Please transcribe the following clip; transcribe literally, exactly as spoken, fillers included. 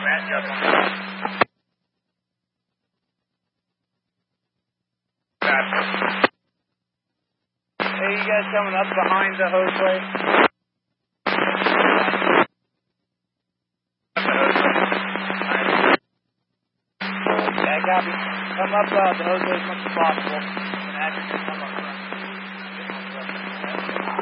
Matt, just one. Hey, you guys coming up behind the hoseway? Yeah, copy. Come up uh, the hoseway as much as possible. And action, come up.